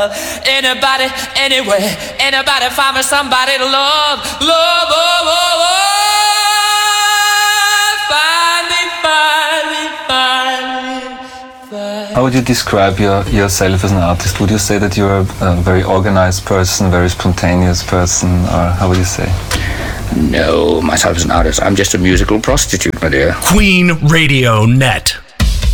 Anybody, anywhere, anybody find me somebody to love, love, oh, oh, oh. Find me, find me, find me. How would you describe yourself as an artist? Would you say that you're a very organized person, very spontaneous person, or how would you say? No, myself as an artist, I'm just a musical prostitute, my dear. Queen Radio Net.